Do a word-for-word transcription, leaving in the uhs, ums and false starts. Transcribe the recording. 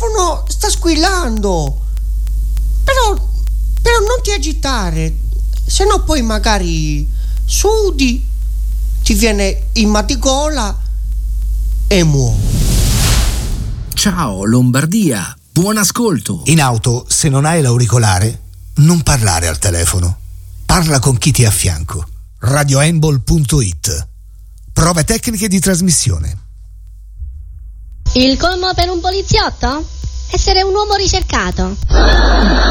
telefono sta squillando. Però, però non ti agitare, se no poi magari sudi, ti viene il mal di gola e muori. Ciao Lombardia, buon ascolto. In auto, se non hai l'auricolare, non parlare al telefono. Parla con chi ti è a fianco. radioembol punto it. Prove tecniche di trasmissione. Il colmo per un poliziotto? Essere un uomo ricercato.